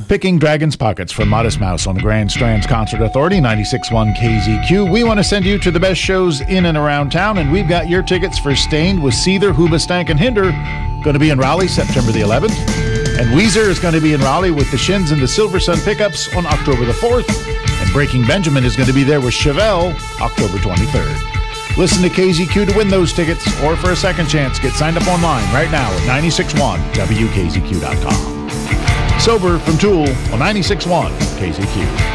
Picking Dragon's Pockets from Modest Mouse on the Grand Strands Concert Authority, 96.1 KZQ. We want to send you to the best shows in and around town, and we've got your tickets for Stained with Seether, Hoobastank, and Hinder. Going to be in Raleigh September the 11th. And Weezer is going to be in Raleigh with the Shins and the Silver Sun Pickups on October the 4th. And Breaking Benjamin is going to be there with Chevelle October 23rd. Listen to KZQ to win those tickets, or for a second chance, get signed up online right now at 961WKZQ.com. Sober from Tool on 96.1 KZQ.